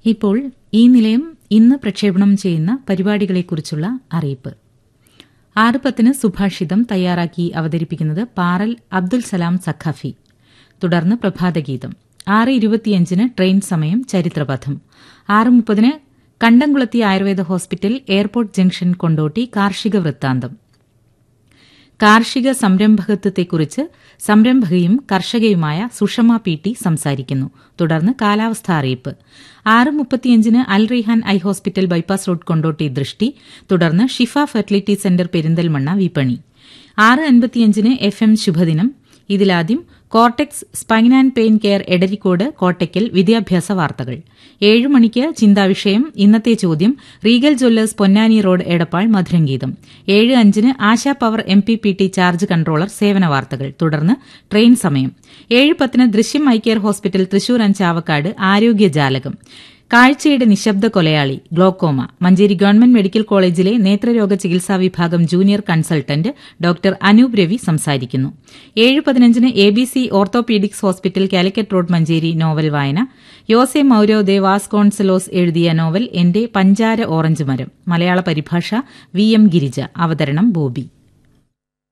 ഇപ്പോൾ ഈ നിലയം ഇന്ന് പ്രക്ഷേപണം ചെയ്യുന്ന പരിപാടികളെക്കുറിച്ചുള്ള അറിയിപ്പ്. 6:10 സുഭാഷിതം തയ്യാറാക്കി അവതരിപ്പിക്കുന്നത് പാറൽ അബ്ദുൽ സലാം സഖാഫി. തുടർന്ന് പ്രഭാതഗീതം. 6:25 ട്രെയിൻ സമയം ചരിത്രപഥം. 6:30 കണ്ടംകുളത്തി Ayurveda hospital, airport junction, Kondotty കാർഷിക വൃത്താന്തം. കാർഷിക സംരംഭകത്വത്തെക്കുറിച്ച് സംരംഭകയും കർഷകയുമായ സുഷമ പി.ടി. സംസാരിക്കുന്നു. തുടർന്ന് കാലാവസ്ഥാ അറിയിപ്പ്. 6:35 അൽ Raihan eye hospital, bypass road, Kondotty ദൃഷ്ടി. തുടർന്ന് ഷിഫ ഫെർട്ടിലിറ്റി സെന്റർ, പെരിന്തൽമണ്ണ വിപണി. 6:55 FM ശുഭദിനം. ഇതിലാദ്യം cortex spine and pain care Edarikode, Kottakkal വിദ്യാഭ്യാസ വാർത്തകൾ. 7 മണിക്ക് ചിന്താവിഷയം, ഇന്നത്തെ ചോദ്യം, Regal Jewellers Ponnani road, Edappal മധുരംഗീതം. 7:05 ASHA power MPPT charge controller സേവന വാർത്തകൾ. തുടർന്ന് ട്രെയിൻ സമയം. 7:10 ദൃശ്യം eye care hospital, Thrissur and Chavakkad ആരോഗ്യജാലകം. കാഴ്ചയുടെ നിശബ്ദ കൊലയാളി, ഗ്ലോക്കോമ. മഞ്ചേരി ഗവൺമെന്റ് മെഡിക്കൽ കോളേജിലെ നേത്രരോഗ ചികിത്സാ വിഭാഗം junior consultant doctor Anoop Ravi സംസാരിക്കുന്നു. 7:15 ABC orthopaedics hospital, Calicut road, Manjeri novel വായന. യോസെ മൌരോ ദെ വാസ്കോൺസലോസ് എഴുതിയ നോവൽ എന്റെ പഞ്ചാര ഓറഞ്ച് മരം. മലയാള പരിഭാഷ VM ഗിരിജ. അവതരണം ബോബി.